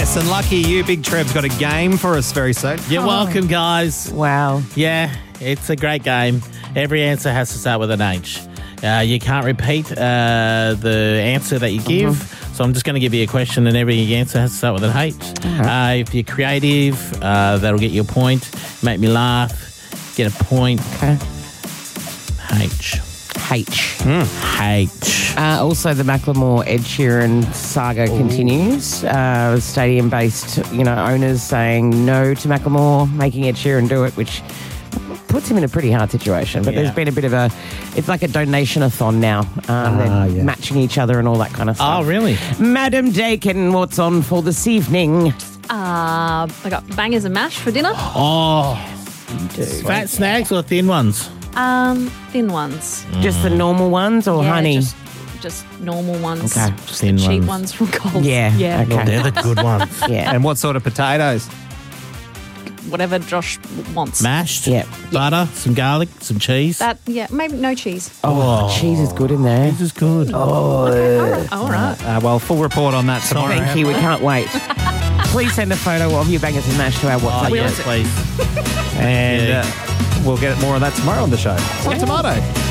Yes, and lucky you, Big Trev's got a game for us very soon. You're welcome, guys. Wow. Yeah, it's a great game. Every answer has to start with an H. You can't repeat the answer that you give. So I'm just going to give you a question and every answer has to start with an H. If you're creative, that'll get you a point. Make me laugh, get a point. Okay. H. H. H. Also, the Macklemore Ed Sheeran saga continues. Stadium-based, owners saying no to Macklemore, making Ed Sheeran do it, which puts him in a pretty hard situation. But there's been a bit of it's like a donation-a-thon now. They're matching each other and all that kind of stuff. Oh, really? Madam Dakin, what's on for this evening? I got bangers and mash for dinner. Oh, fat snacks or thin ones? Thin ones. Just the normal ones or honey? Just normal ones. Okay. Just Thin the cheap ones. ones from Coles. Yeah. Yeah. Okay. They're the good ones. Yeah. And what sort of potatoes? Whatever Josh wants. Mashed, Yeah. butter, some garlic, some cheese. Maybe no cheese. Oh, cheese is good in there. This is good. All right. Well, full report on that tomorrow. Thank you. We can't wait. Please send a photo of your bangers and mash to our WhatsApp. Oh, yes, please. And we'll get more of that tomorrow on the show. Hot tomato.